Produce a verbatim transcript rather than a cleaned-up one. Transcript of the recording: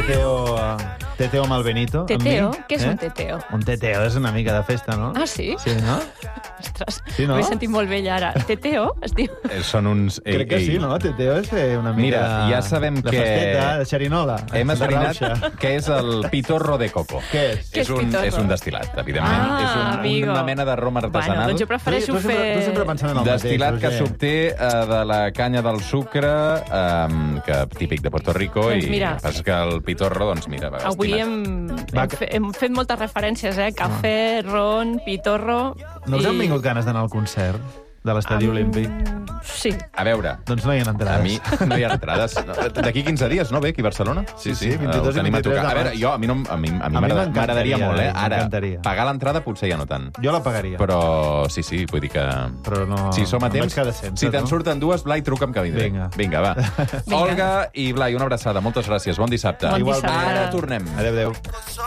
teteo, teteo amb el Benito. Teteo? Què és eh? un teteo? Un teteo és una mica de festa, no? Ah, sí? Sí, no? Ostres, sí, no? m'he sentit molt vell ara. Teteo, es diu? Eh, són uns... Ei, Crec que sí, no? Teteo és una mica... Mira, ja sabem de que... festeta, de xerinola. Hem esbrinat què és el pitorro de coco. Què és? Què és un, pitorro? És un destil·lat, evidentment. Ah, és un, amigo. una mena de rom artesanal. Bueno, doncs jo prefereixo tu, tu sempre, fer... Tu sempre pensant en el Destil·lat mateix, que s'obté uh, de la canya del sucre, um, que típic de Puerto Rico, Doncs i mira. passa que el pitorro, doncs mira... va, Avui estimat. hem, hem, fe, hem fet moltes referències, eh? Cafè, ron, pitorro... No us i... han vingut ganes d'anar al concert de l'Estadi Um, Olímpic? Sí. A veure... Doncs no hi ha entrades. A mi no hi ha entrades. D'aquí quinze dies, no, ve, aquí a Barcelona? Sí, sí, vint-i-dos i tenim a vint-i-tres tocar. A veure, de jo, a mi, no, a mi, a mi A mi m'agradaria m'encantaria, molt, eh? Ara, m'encantaria. pagar l'entrada potser ja no tant. Jo la pagaria. Però sí, sí, vull dir que... Però no... Si som a em temps, vaig quedar sense, si te'n no? surten dues, Blai, truca'm que vindré. Vinga. Vinga, va. Vinga. Olga i Blai, una abraçada. Moltes gràcies. Bon dissabte. Bon Igualment. dissabte. Ara tornem. Adéu, adéu.